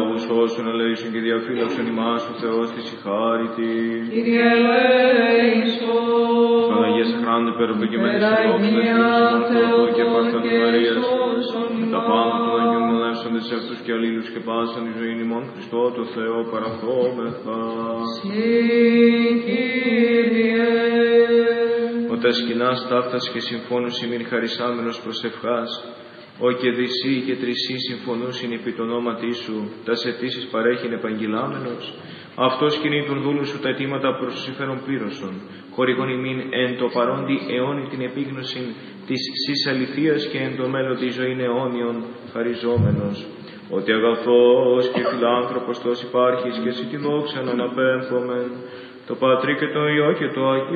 λαούς όσων ελέησον και διαφύλαξον ημάς ο Θεός της η χάριτη. Κύριε ελέησον. Στον Αγίας Χράντου υπεροπικημένης ενόψης Θεός Θεού και Παρτανού Μαρίας, με τα πάνω των Αγίων Μελεύσαντες αυτούς και αλλήλους και πάσαν τη ζωή ημών Χριστό το Θεό παραθόμεθα. Ότε σκηνάς ταύτας και συμφώνους ημίν χαρισάμενος προσευχάς, ο και δυσί και τρισί συμφωνούσιν επί το ονόματί σου, τας αιτήσεις παρέχειν επαγγελάμενος, αυτός κινεί τον δούλου σου τα αιτήματα προς το συμφέρον πλήρωσον, χορηγών ημίν εν το παρόντι αιώνι την επίγνωσιν της σεις αληθείας και εν το μέλλοντι ζωήν αιώνιον χαριζόμενος. Ότι αγαθός και φιλάνθρωπος τος υπάρχεις και εσύ τη δόξα να αναπέμφωμεν, το Πατρί και το Υιό και το Αγίο